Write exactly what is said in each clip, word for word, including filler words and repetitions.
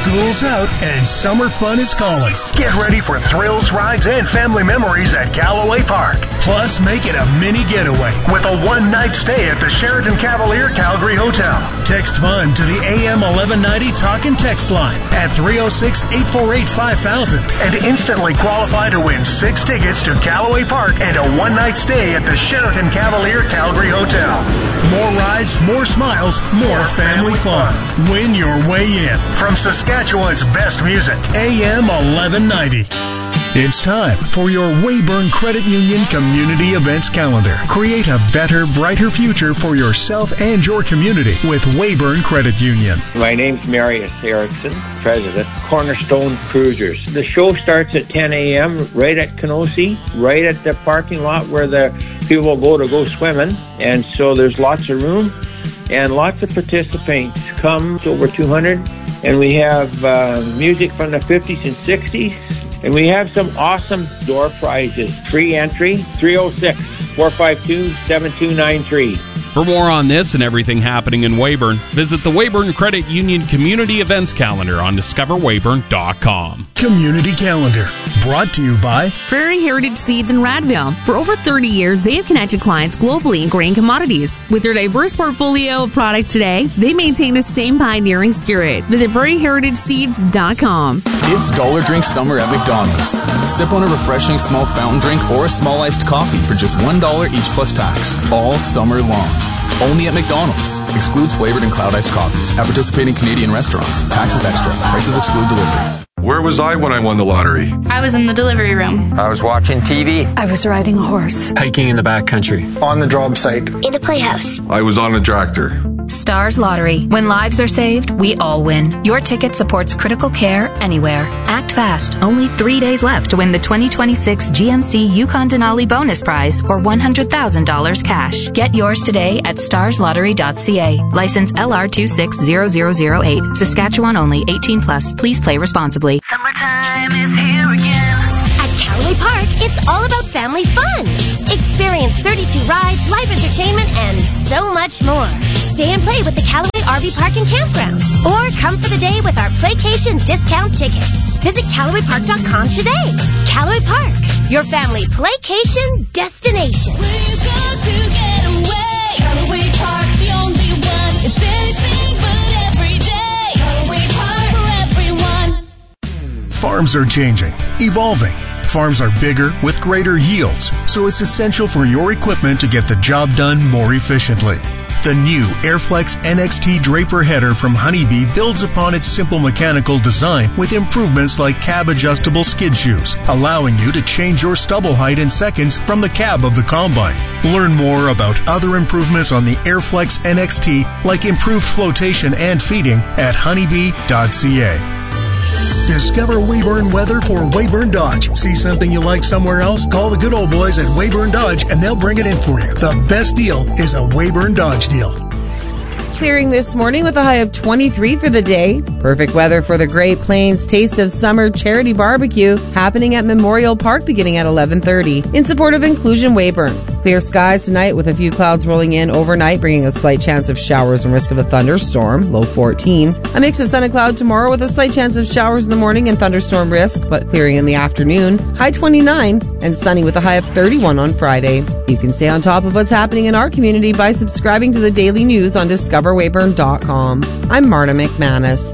School's out and summer fun is calling. Get ready for thrills, rides, and family memories at Callaway Park. Plus, make it a mini getaway with a one-night stay at the Sheraton Cavalier Calgary Hotel. Text FUN to the A M eleven ninety talk and text line at three oh six, eight four eight, five thousand and instantly qualify to win six tickets to Callaway Park and a one-night stay at the Sheraton Cavalier Calgary Hotel. More rides, more smiles, more family fun. Win your way in. From Saskatchewan's best music, A M eleven ninety. It's time for your Weyburn Credit Union Community Events Calendar. Create a better, brighter future for yourself and your community with Weyburn Credit Union. My name's Marius Erickson, President, Cornerstone Cruisers. The show starts at ten a.m. right at Kenosi, right at the parking lot where the people go to go swimming. And so there's lots of room and lots of participants. Come to over two hundred. And we have uh, music from the fifties and sixties. And we have some awesome door prizes. Free entry, three oh six, four five two, seven two nine three. For more on this and everything happening in Weyburn, visit the Weyburn Credit Union Community Events Calendar on discover weyburn dot com. Community Calendar, brought to you by Prairie Heritage Seeds in Radville. For over thirty years, they have connected clients globally in grain commodities. With their diverse portfolio of products today, they maintain the same pioneering spirit. Visit prairie heritage seeds dot com. It's Dollar Drink Summer at McDonald's. Sip on a refreshing small fountain drink or a small iced coffee for just one dollar each plus tax, all summer long. Only at McDonald's. Excludes flavored and cloud iced coffees at participating Canadian restaurants. Taxes extra. Prices exclude delivery. Where was I when I won the lottery? I was in the delivery room. I was watching T V. I was riding a horse. Hiking in the backcountry. On the job site. In a playhouse. I was on a tractor. Stars Lottery. When lives are saved, we all win. Your ticket supports critical care anywhere. Act fast. Only three days left to win the twenty twenty-six G M C Yukon Denali bonus prize or one hundred thousand dollars cash. Get yours today at stars lottery dot c a. License L R two six zero zero zero eight. Saskatchewan only. eighteen plus. Please play responsibly. Summertime is here again. At Callaway Park, it's all about family fun. Experience thirty-two rides, live entertainment, and so much more. Stay and play with the Callaway R V Park and Campground. Or come for the day with our Playcation discount tickets. Visit Callaway Park dot com today. Callaway Park, your family playcation destination. Where you go to get away. Callaway Park, the only one. It's anything but every day. Callaway Park for everyone. Farms are changing, evolving. Farms are bigger with greater yields, so it's essential for your equipment to get the job done more efficiently. The new Airflex N X T Draper header from Honeybee builds upon its simple mechanical design with improvements like cab-adjustable skid shoes, allowing you to change your stubble height in seconds from the cab of the combine. Learn more about other improvements on the Airflex N X T, like improved flotation and feeding, at honeybee dot c a. Discover Weyburn weather for Weyburn Dodge. See something you like somewhere else? Call the good old boys at Weyburn Dodge and they'll bring it in for you. The best deal is a Weyburn Dodge deal. Clearing this morning with a high of twenty-three for the day. Perfect weather for the Great Plains Taste of Summer Charity Barbecue happening at Memorial Park beginning at eleven thirty in support of Inclusion Weyburn. Clear skies tonight with a few clouds rolling in overnight, bringing a slight chance of showers and risk of a thunderstorm, low fourteen. A mix of sun and cloud tomorrow with a slight chance of showers in the morning and thunderstorm risk, but clearing in the afternoon, high twenty-nine, and sunny with a high of thirty-one on Friday. You can stay on top of what's happening in our community by subscribing to the daily news on discover weyburn dot com. I'm Marta McManus.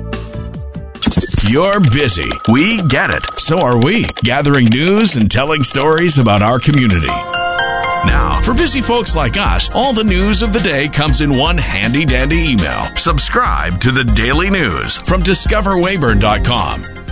You're busy. We get it. So are we. Gathering news and telling stories about our community. Now, for busy folks like us, all the news of the day comes in one handy-dandy email. Subscribe to the Daily News from discover weyburn dot com.